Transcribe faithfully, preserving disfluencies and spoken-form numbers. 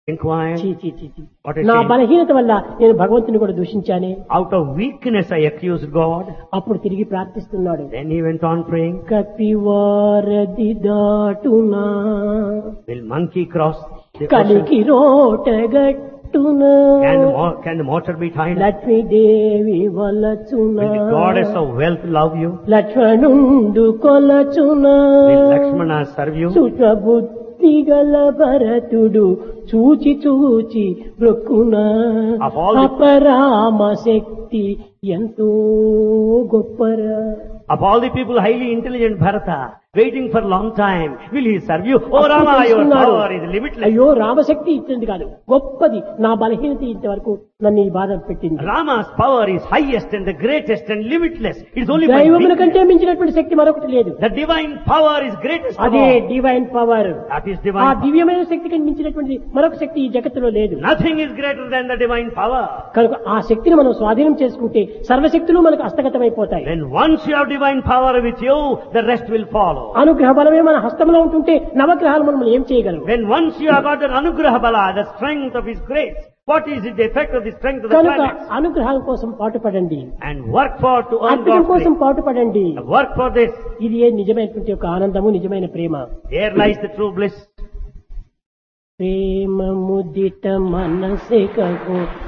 inquire, చీ, చీ, చీ, చీ. what a నా shame. బలహీనత వల్ల నేను భగవంతుని కూడా దూషించానే. Out of weakness I accused God. అప్పుడు తిరిగి ప్రార్థిస్తున్నాడు. Then he went on praying, కపివారది దాటునా will monkey cross the ocean? కలికి రోటగట్టునా Can the, mo- can the motor be tied up? Lakshmidevi వలచునా Will the goddess of wealth love you? లక్ష్మణుండు కొలచునా Will Lakshmana serve you? సుఖబుద్ధి గల భరతుడు చూచి చూచి బ్రొక్కునా Of all the- అపరామ శక్తి ఎంతో గొప్పరా. Of all the people highly intelligent Bharata, waiting for a long time, will he serve you? Oh అప్పుడు Rama, your తెలుసుకున్నాడు. power is limitless. అయ్యో రామశక్తి ఇచ్చింది కాదు, గొప్పది. నా బలహీనత ఇంతవరకు నన్ను ఈ బాధ పెట్టింది. Rama's power is highest and the greatest and limitless. It is only my దైవముల weakness. కంటే మించినటువంటి శక్తి మరొకటి లేదు. The divine power is greatest of అదే all. Divine power. That is ఆ divine power. దివ్యమైన శక్తికి మించినటువంటి మరొక శక్తి ఈ జగత్తులో లేదు. Nothing is greater than the divine power. కనుక ఆ శక్తిని మనం స్వాధీనం చేసుకుంటే సర్వశక్తులు మనకు హస్తగతమైపోతాయి. When once you have divine power with you, the rest will follow. అనుగ్రహ బలమే మన హస్తంలో ఉంటుంటే నవగ్రహాలు మనం ఏం చేయగలం? When once you have got the anugraha bala, the strength of his grace, what is it, the effect of the strength of the కనుక planets? అనుగ్రహం కోసం పాటుపడండి, And work for to earn అర్పణం God's కోసం grace. పాటుపడండి. Work for this. ఇది ఏ నిజమైనటువంటి ఒక ఆనందము, నిజమైన ప్రేమ. There lies the true bliss. ప్రేమ ముదిత మనసే కహో